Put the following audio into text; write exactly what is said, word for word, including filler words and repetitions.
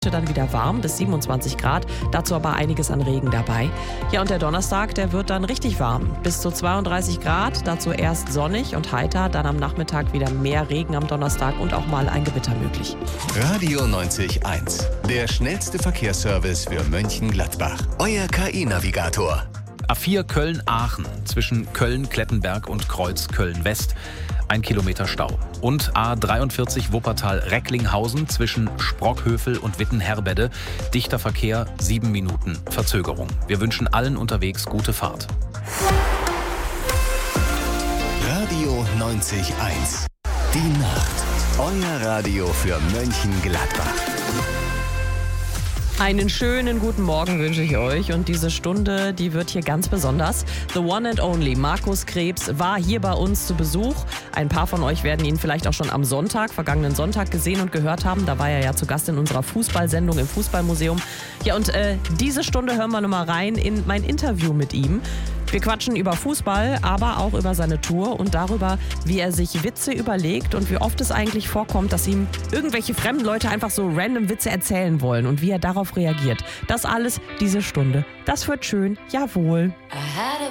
Dann wieder warm bis siebenundzwanzig Grad, dazu aber einiges an Regen dabei. Ja, und der Donnerstag, der wird dann richtig warm, bis zu zweiunddreißig Grad, dazu erst sonnig und heiter, dann am Nachmittag wieder mehr Regen am Donnerstag und auch mal ein Gewitter möglich. Radio neunzig Komma eins, der schnellste Verkehrsservice für Mönchengladbach. Euer K I-Navigator. A vier Köln-Aachen zwischen Köln-Klettenberg und Kreuz Köln-West. Ein Kilometer Stau. Und A dreiundvierzig Wuppertal-Recklinghausen zwischen Sprockhövel und Wittenherbede. Dichter Verkehr, sieben Minuten Verzögerung. Wir wünschen allen unterwegs gute Fahrt. Radio neunzig Komma eins. Die Nacht. Euer Radio für Mönchengladbach. Einen schönen guten Morgen wünsche ich euch und diese Stunde, die wird hier ganz besonders. The one and only Markus Krebs war hier bei uns zu Besuch. Ein paar von euch werden ihn vielleicht auch schon am Sonntag, vergangenen Sonntag gesehen und gehört haben. Da war er ja zu Gast in unserer Fußballsendung im Fußballmuseum. Ja, und äh, diese Stunde hören wir nochmal rein in mein Interview mit ihm. Wir quatschen über Fußball, aber auch über seine Tour und darüber, wie er sich Witze überlegt und wie oft es eigentlich vorkommt, dass ihm irgendwelche fremden Leute einfach so random Witze erzählen wollen und wie er darauf reagiert. Das alles diese Stunde. Das wird schön, jawohl. I had a